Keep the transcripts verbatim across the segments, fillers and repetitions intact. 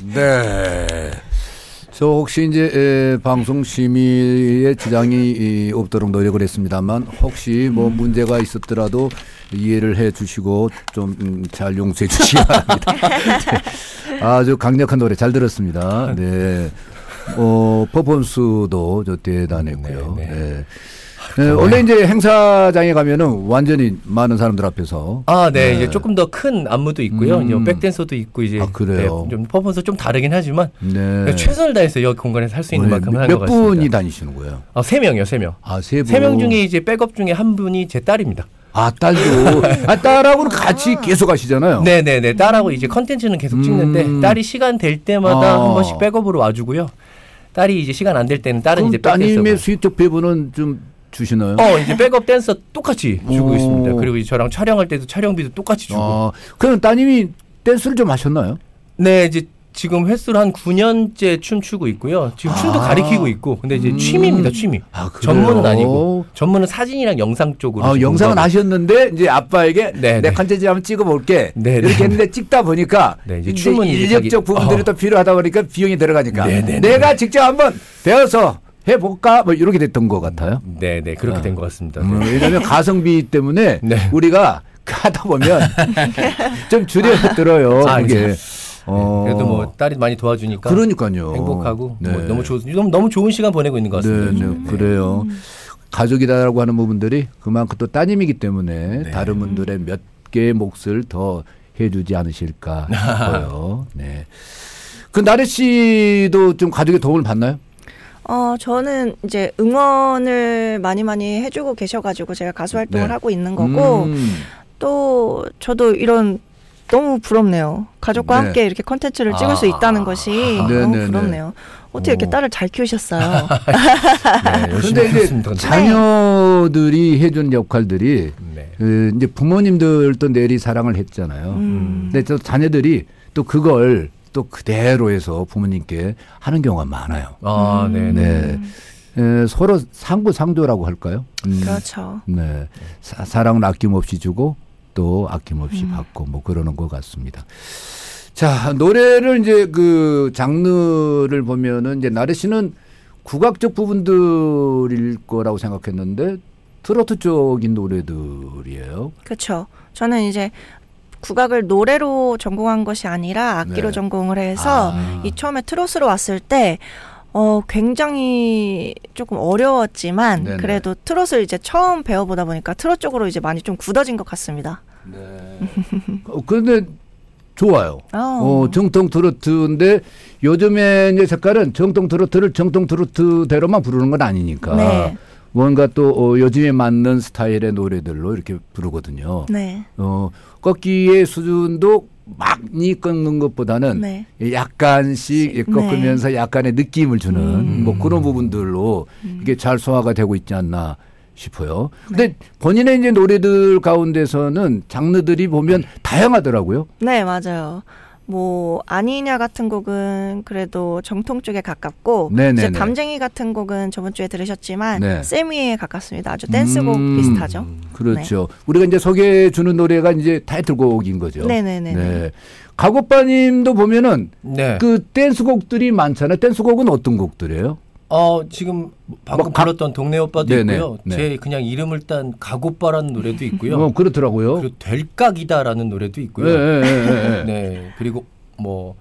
네. 저 혹시 이제 에, 방송 심의에 지장이 이, 없도록 노력을 했습니다만 혹시 뭐 문제가 있었더라도 이해를 해 주시고 좀 잘 용서해 주시기 바랍니다. 네. 아주 강력한 노래 잘 들었습니다. 네. 어, 퍼포먼스도 저 대단했고요. 네. 네. 네. 네, 원래 이제 행사장에 가면은 완전히 많은 사람들 앞에서 아, 네, 네. 이제 조금 더 큰 안무도 있고요. 음. 이제 백댄서도 있고 이제 아, 그래요. 네, 좀 퍼포먼스 좀 다르긴 하지만 네. 최선을 다해서 여기 공간에서 할 수 있는 네. 만큼 한 것 몇 같습니다. 분이 다니시는 거예요? 아, 세 명이요, 세 명. 아, 세 분. 세 명 중에 이제 백업 중에 한 분이 제 딸입니다. 아, 딸도. 아, 딸하고는 같이 계속 하시잖아요. 네네네. 딸하고 이제 컨텐츠는 계속 찍는데 음. 딸이 시간 될 때마다 아. 한 번씩 백업으로 와주고요. 딸이 이제 시간 안 될 때는 딸은 이제 백댄서. 따님의 수익적 배분은 좀 주시나요? 어, 이제 백업 댄서 똑같이 주고 오. 있습니다. 그리고 이제 저랑 촬영할 때도 촬영비도 똑같이 주고. 아, 그럼 따님이 댄스를 좀 하셨나요? 네, 이제 지금 횟수로 한 구 년째 춤추고 있고요. 지금 춤도 아. 가리키고 있고. 근데 이제 음. 취미입니다, 취미. 아, 그래요? 전문은 아니고. 전문은 사진이랑 영상 쪽으로. 아, 영상은 하셨는데 이제 아빠에게 네, 내 네. 컨텐츠 한번 찍어볼게. 네, 이렇게 네. 했는데 찍다 보니까 네, 이제 이제 춤은 이제 인력적 자기- 부분들이 어. 또 필요하다 보니까 비용이 들어가니까 네, 네, 내가 네. 직접 한번 배워서 해볼까 뭐 이렇게 됐던 것 같아요. 네, 네. 그렇게 아. 된 것 같습니다. 음, 네. 왜냐하면 가성비 때문에 네. 우리가 하다 보면 좀 줄여 들어요. 아, 그게. 네. 어. 그래도 뭐 딸이 많이 도와주니까. 그러니까요. 행복하고 네. 뭐 너무 좋 너무, 너무 좋은 시간 보내고 있는 것 같습니다. 네, 요즘. 네, 그래요. 가족이다라고 하는 부분들이 그만큼 또 따님이기 때문에 네. 다른 분들의 몇 개의 몫을 더 해주지 않으실까 싶어요. 네. 그 나래 씨도 좀 가족의 도움을 받나요? 어, 저는 이제 응원을 많이 많이 해주고 계셔가지고 제가 가수 활동을 네. 하고 있는 거고, 음. 또 저도 이런 너무 부럽네요. 가족과 네. 함께 이렇게 컨텐츠를 찍을 아. 수 있다는 것이 네, 너무 네, 부럽네요. 어떻게 이렇게 오. 딸을 잘 키우셨어요? 네, 열심히 그런데 이제 했습니다. 자녀들이 해준 역할들이 네. 그 이제 부모님들도 내리 사랑을 했잖아요. 음. 근데 또 자녀들이 또 그걸 또 그대로 해서 부모님께 하는 경우가 많아요. 아, 네, 네. 네. 에, 서로 상부상조라고 할까요? 음, 그렇죠. 네. 사, 사랑은 아낌없이 주고 또 아낌없이 음. 받고 뭐 그러는 것 같습니다. 자, 노래를 이제 그 장르를 보면은 이제 나래 씨는 국악적 부분들일 거라고 생각했는데 트로트 쪽인 노래들이에요. 그렇죠. 저는 이제 국악을 노래로 전공한 것이 아니라 악기로 네. 전공을 해서 아. 이 처음에 트로트로 왔을 때 어, 굉장히 조금 어려웠지만 네네. 그래도 트로트를 이제 처음 배워보다 보니까 트로트 쪽으로 이제 많이 좀 굳어진 것 같습니다. 네. 어, 그런데 좋아요. 어. 어, 정통 트로트인데 요즘에 이제 색깔은 정통 트로트를 정통 트로트대로만 부르는 건 아니니까 네. 뭔가 또 어, 요즘에 맞는 스타일의 노래들로 이렇게 부르거든요. 네. 어, 꺾기의 수준도 많이 꺾는 것보다는 네. 약간씩 꺾으면서 약간의 느낌을 주는 음. 뭐 그런 부분들로 음. 이게 잘 소화가 되고 있지 않나 싶어요. 근데 본인의 이제 노래들 가운데서는 장르들이 보면 다양하더라고요. 네, 맞아요. 뭐 아니냐 같은 곡은 그래도 정통 쪽에 가깝고 네네네. 이제 담쟁이 같은 곡은 저번 주에 들으셨지만 네. 세미에 가깝습니다. 아주 댄스곡 음. 비슷하죠. 그렇죠. 우리가 이제 소개해 주는 노래가 이제 타이틀곡인 거죠. 네네네. 네. 가고빠님도 보면은 네. 그 댄스곡들이 많잖아요. 댄스곡은 어떤 곡들이에요? 어, 지금 방금 뭐 가- 불렀던 동네 오빠도 네네. 있고요. 네. 제 그냥 이름을 딴 가고빠라는 노래도 있고요. 어, 그렇더라고요. 그리고 될각이다라는 노래도 있고요. 네, 네, 네, 네. 네. 그리고 뭐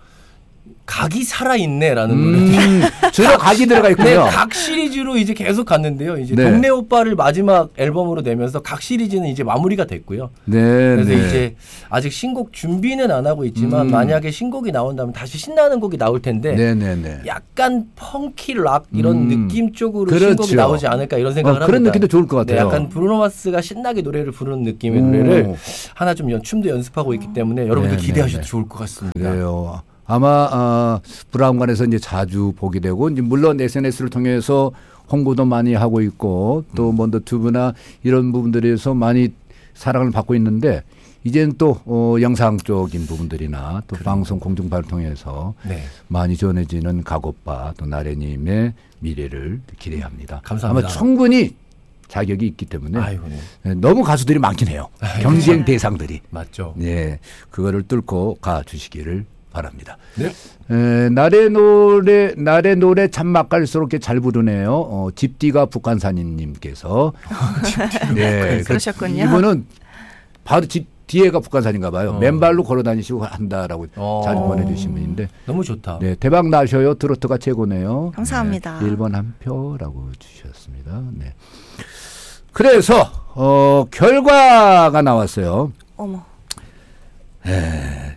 각이 살아있네라는 음, 노래도 주로 각이 들어가 네, 있군요. 각 시리즈로 이제 계속 갔는데요. 이제 네. 동네 오빠를 마지막 앨범으로 내면서 각 시리즈는 이제 마무리가 됐고요. 네, 그래서 네. 이제 아직 신곡 준비는 안 하고 있지만 음. 만약에 신곡이 나온다면 다시 신나는 곡이 나올 텐데 네, 네, 네. 약간 펑키 락 이런 음. 느낌 쪽으로 그렇죠. 신곡이 나오지 않을까 이런 생각을 어, 그런 합니다. 느낌도 좋을 것 같아요. 네, 약간 브루노 마스가 신나게 노래를 부르는 느낌의 오. 노래를 하나 좀 연, 춤도 연습하고 있기 때문에 여러분들 네, 기대하셔도 네, 네. 좋을 것 같습니다. 그래요. 아마 어, 브라운관에서 이제 자주 보게 되고 이제 물론 에스엔에스를 통해서 홍보도 많이 하고 있고 또 뭐 너튜브나 이런 부분들에서 많이 사랑을 받고 있는데 이제는 또 어, 영상 쪽인 부분들이나 또 그래요. 방송 공중파를 통해서 네. 많이 전해지는 가고빠 또 나래님의 미래를 기대합니다. 감사합니다. 아마 충분히 자격이 있기 때문에 아이고, 네. 네, 너무 가수들이 많긴 해요. 경쟁 대상들이. 맞죠. 네, 그거를 뚫고 가 주시기를 바랍니다. 네. 에, 날의 노래 날의 노래 참 맛깔스럽게 잘 부르네요. 어, 집디가 북한산인님께서 네, 그러셨군요. 이분은 바로 집 뒤에가 북한산인가 봐요. 어. 맨발로 걸어 다니시고 한다라고 어. 자주 보내주신 분인데 너무 좋다. 네, 대박 나셔요. 트로트가 최고네요. 감사합니다. 네, 일 번 한 표라고 주셨습니다. 네. 그래서 어, 결과가 나왔어요. 어머. 에,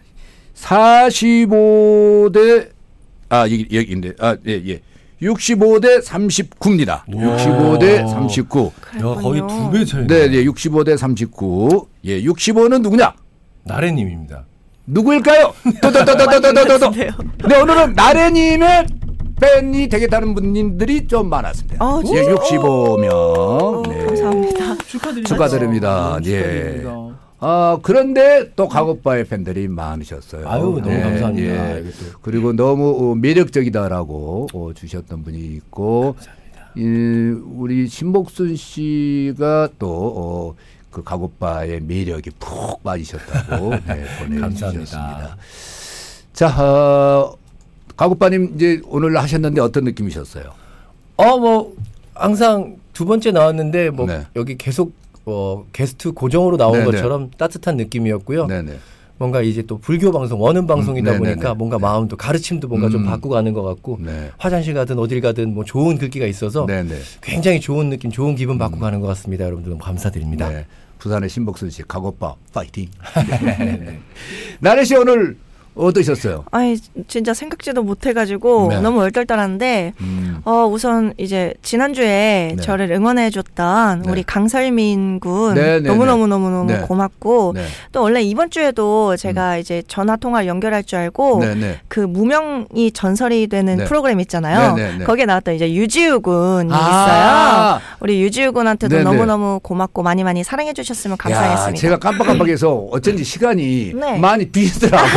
사십오 대 아 여기 여기인데 아 예 예. 육십오 대 삼십구입니다. 육십오 대 삼십구. 야, 거의 두 배 차이. 네, 네, 육십오 대 삼십구. 예, 육십오는 누구냐? 나래님입니다. 누구일까요? 또또또또또또또. 네, 오늘은 나래님의 팬이 되겠다는 분들이 좀 많았습니다. 아, 예, 육십오 명. 네. 감사합니다. 축하드립니다. 축하드립니다. 네, 예. 축하드립니다. 아, 그런데 또 가고파의 팬들이 많으셨어요. 아유, 너무 네, 감사합니다. 예. 이것도. 그리고 너무 어, 매력적이다라고 어, 주셨던 분이 있고, 이, 우리 신복순 씨가 또 어, 그 가고파의 매력이 푹 빠지셨다고 네, 보내주셨습니다. 감사합니다. 자, 어, 가고파님 이제 오늘 하셨는데 어떤 느낌이셨어요? 어, 뭐 항상 두 번째 나왔는데 뭐 네. 여기 계속 어, 게스트 고정으로 나온 네네. 것처럼 따뜻한 느낌이었고요. 네네. 뭔가 이제 또 불교 방송 원음 방송이다 음, 네네네. 보니까 뭔가 네. 마음도 가르침도 뭔가 좀 음. 바꾸고 가는 것 같고 네. 화장실 가든 어딜 가든 뭐 좋은 글귀가 있어서 네네. 굉장히 좋은 느낌, 좋은 기분 받고 가는 것 같습니다. 여러분들 너무 감사드립니다. 네. 부산의 신복순 씨, 가고파 파이팅. 네. 나래 씨 오늘 어떠셨어요? 아니 진짜 생각지도 못해가지고 네. 너무 얼떨떨한데 음. 어 우선 이제 지난주에 네. 저를 응원해줬던 네. 우리 강설민 군 네, 네, 너무 네. 너무 너무 너무 네. 고맙고 네. 또 원래 이번 주에도 제가 이제 전화 통화 연결할 줄 알고 네네. 그 무명이 전설이 되는 네. 프로그램 있잖아요. 네, 네, 네. 거기에 나왔던 이제 유지우 군이 아. 있어요. 우리 유지우 군한테도 네, 네. 너무 너무 고맙고 많이 많이 사랑해 주셨으면 감사하겠습니다. 야, 제가 깜빡깜빡해서 어쩐지 시간이 네. 많이 비더라고.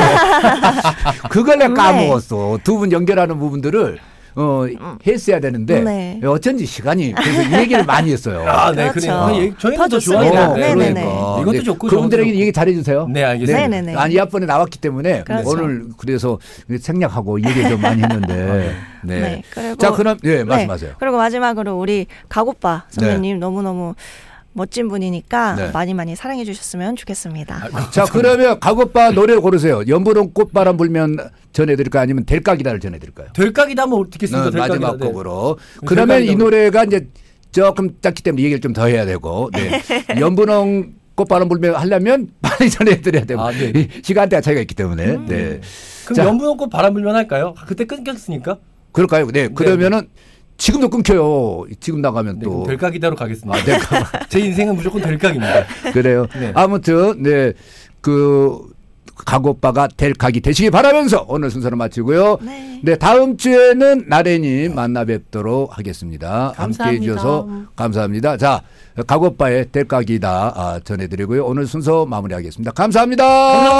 그걸 내가 네. 까먹었어. 두 분 연결하는 부분들을 어, 했어야 되는데 네. 어쩐지 시간이 그래서 이 얘기를 많이 했어요. 아, 네, 그렇죠. 그래요. 아, 예, 저희는 더 더 좋습니다. 좋아요. 네, 네, 네. 이것도 네, 좋고 그분들에게 저것도 얘기 잘해주세요. 네, 알겠습니다. 네, 네, 네. 아니 앞번에 나왔기 때문에 그렇죠. 오늘 그래서 생략하고 얘기 좀 많이 했는데. 네. 네, 그리고 자 그럼 예 네. 말씀하세요. 그리고 마지막으로 우리 가고파 선배님 너무너무 멋진 분이니까 네. 많이 많이 사랑해 주셨으면 좋겠습니다. 자 그러면 가고파 노래 고르세요. 연분홍 꽃바람 불면 전해드릴까요? 아니면 될까기다를 전해드릴까요? 될각이다 뭐 어떻게 네, 씁니까? 될각이다. 마지막 네. 곡으로. 그러면 이 될각이다. 노래가 이제 조금 짧기 때문에 얘기를 좀 더 해야 되고. 네. 연분홍 꽃바람 불면 하려면 빨리 전해드려야 되고. 아, 네. 이 시간대가 차이가 있기 때문에. 네. 그럼 자. 연분 없고 바람 불면 할까요? 아, 그때 끊겼으니까. 그럴까요? 네. 그러면은 지금도 끊겨요. 지금 나가면 네, 또. 그럼 될각이다로 가겠습니다. 아, 될까? 제 인생은 무조건 될각입니다. 그래요. 네. 아무튼 네. 그 가고빠가 될 각이 되시기 바라면서 오늘 순서를 마치고요. 네. 네, 다음 주에는 나래님 만나 뵙도록 하겠습니다. 함께 감사합니다. 해주셔서 감사합니다. 자, 가고빠의 될 각이다 아, 전해드리고요. 오늘 순서 마무리하겠습니다. 감사합니다. 감사합니다.